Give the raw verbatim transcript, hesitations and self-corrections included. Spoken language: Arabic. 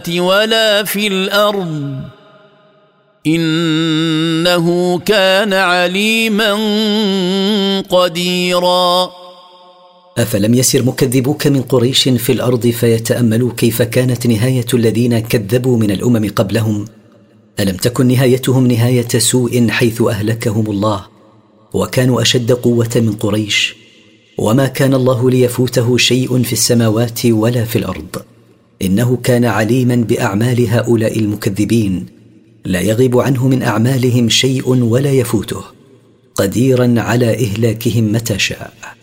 ولا في الأرض إنه كان عليما قديرا. أفلم يسر مكذبوك من قريش في الأرض فيتأملوا كيف كانت نهاية الذين كذبوا من الأمم قبلهم؟ ألم تكن نهايتهم نهاية سوء حيث أهلكهم الله وكانوا أشد قوة من قريش؟ وما كان الله ليفوته شيء في السماوات ولا في الأرض، إنه كان عليما بأعمال هؤلاء المكذبين، لا يغيب عنه من أعمالهم شيء ولا يفوته، قديرا على إهلاكهم متى شاء.